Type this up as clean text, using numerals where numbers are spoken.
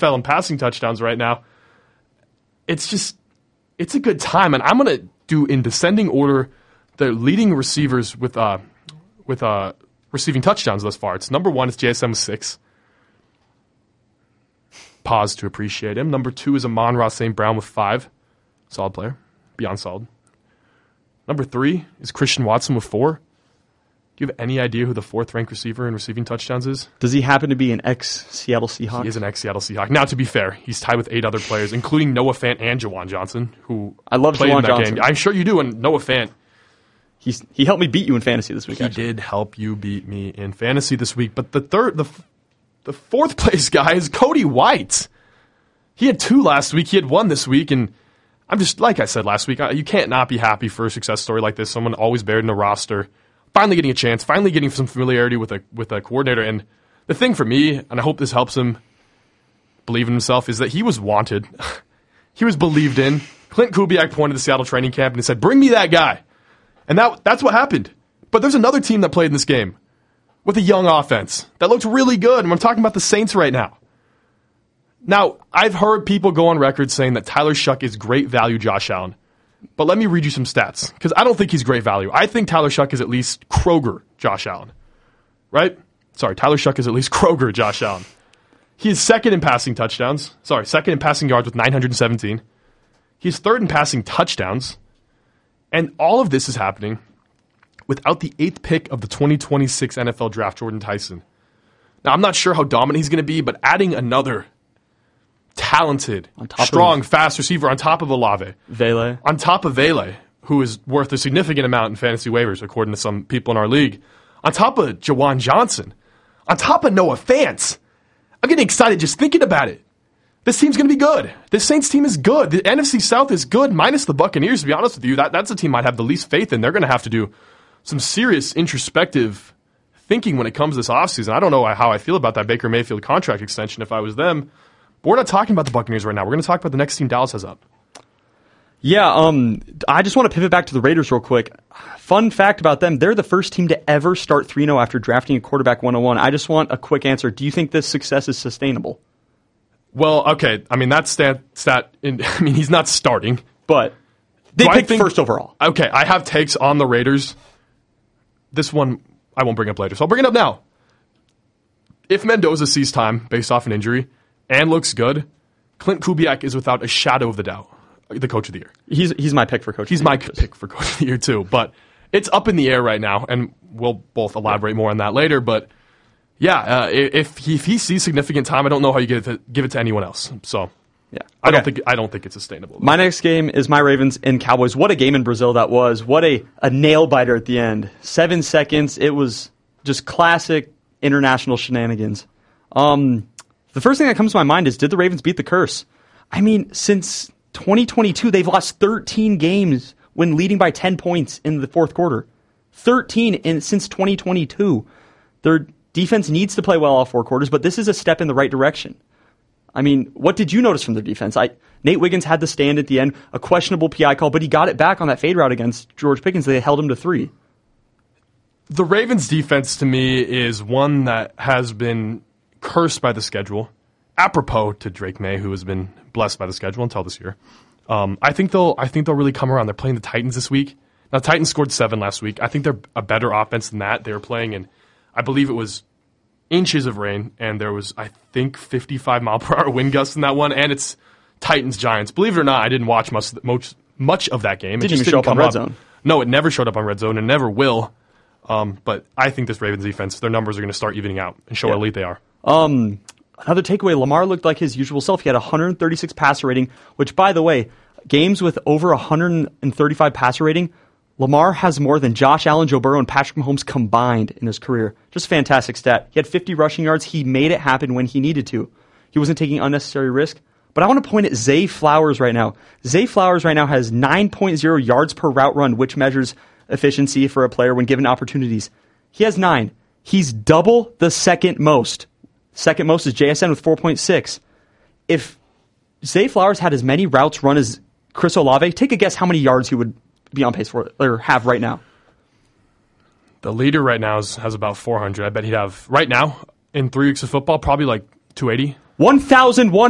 NFL in passing touchdowns right now. It's a good time, and I'm going to do in descending order the leading receivers with receiving touchdowns thus far. It's number 1 is JSN with 6. Pause to appreciate him. Number 2 is Amon-Ra St. Brown with 5. Solid player. Beyond solid. Number 3 is Christian Watson with 4. Do you have any idea who the 4th-ranked receiver in receiving touchdowns is? Does he happen to be an ex-Seattle Seahawk? He is an ex-Seattle Seahawk. Now, to be fair, he's tied with 8 other players, including Noah Fant and Jawan Johnson, who I love played Jawan in that Johnson. game. I'm sure you do, and Noah Fant. He helped me beat you in fantasy this week. He did help you beat me in fantasy this week. But the 4th place guy is Cody White. He had 2 last week. He had 1 this week, and I'm just, like I said last week, you can't not be happy for a success story like this. Someone always buried in a roster, finally getting a chance, finally getting some familiarity with a coordinator. And the thing for me, and I hope this helps him believe in himself, is that he was wanted. He was believed in. Clint Kubiak pointed to the Seattle training camp and said, "Bring me that guy." And that's what happened. But there's another team that played in this game with a young offense that looked really good, and I'm talking about the Saints right now. Now, I've heard people go on record saying that Tyler Shuck is great value Josh Allen. But let me read you some stats, because I don't think he's great value. I think Tyler Shuck is at least Kroger Josh Allen. Right? Sorry, Tyler Shuck is at least Kroger Josh Allen. He is second in passing touchdowns. Sorry, second in passing yards with 917. He's third in passing touchdowns. And all of this is happening without the 8th pick of the 2026 NFL Draft, Jordan Tyson. Now, I'm not sure how dominant he's going to be, but adding another talented, strong, fast receiver on top of Olave. Vele. On top of Vele, who is worth a significant amount in fantasy waivers, according to some people in our league. On top of Jawan Johnson. On top of Noah Fant. I'm getting excited just thinking about it. This team's going to be good. This Saints team is good. The NFC South is good, minus the Buccaneers, to be honest with you. That's a team I'd have the least faith in. They're going to have to do some serious introspective thinking when it comes to this offseason. I don't know how I feel about that Baker Mayfield contract extension if I was them. But we're not talking about the Buccaneers right now. We're going to talk about the next team Dallas has up. Yeah, I just want to pivot back to the Raiders real quick. Fun fact about them, they're the first team to ever start 3-0 after drafting a quarterback 101. I just want a quick answer. Do you think this success is sustainable? Well, okay. I mean, he's not starting. But they picked first overall. Okay, I have takes on the Raiders. This one I won't bring up later, so I'll bring it up now. If Mendoza sees time based off an injury and looks good, Clint Kubiak is without a shadow of the doubt the coach of the year. He's my pick for coach. He's my pick for coach of the year too. But it's up in the air right now, and we'll both elaborate more on that later. But yeah, if he sees significant time, I don't know how you give it to anyone else. So yeah, okay. I don't think it's sustainable. My next game is my Ravens and Cowboys. What a game in Brazil that was! What a nail biter at the end. 7 seconds. It was just classic international shenanigans. The first thing that comes to my mind is, did the Ravens beat the curse? I mean, since 2022, they've lost 13 games when leading by 10 points in the fourth quarter. 13 since 2022. Their defense needs to play well all 4 quarters, but this is a step in the right direction. I mean, what did you notice from their defense? Nate Wiggins had the stand at the end, a questionable PI call, but he got it back on that fade route against George Pickens. They held him to 3. The Ravens' defense, to me, is one that has been cursed by the schedule, apropos to Drake May, who has been blessed by the schedule until this year. I think they'll really come around. They're playing the Titans this week. Now, the Titans scored 7 last week. I think they're a better offense than that. They were playing in, I believe it was inches of rain, and there was, I think, 55-mile-per-hour wind gusts in that one, and it's Titans-Giants. Believe it or not, I didn't watch much of that game. Didn't even show up on Red Zone. No, it never showed up on Red Zone, and never will. But I think this Ravens defense, their numbers are going to start evening out and show how elite they are. Another takeaway, Lamar looked like his usual self. He had 136 passer rating, which, by the way, games with over 135 passer rating, Lamar has more than Josh Allen, Joe Burrow, and Patrick Mahomes combined in his career. Just a fantastic stat. He had 50 rushing yards. He made it happen when he needed to. He wasn't taking unnecessary risk. But I want to point at Zay Flowers right now. Zay Flowers right now has 9.0 yards per route run, which measures efficiency for a player when given opportunities. He has 9. He's double the second most. Second most is JSN with 4.6. If Zay Flowers had as many routes run as Chris Olave, take a guess how many yards he would be on pace for or have right now. The leader right now has about 400. I bet he'd have, right now, in 3 weeks of football, probably like 280. 1,100.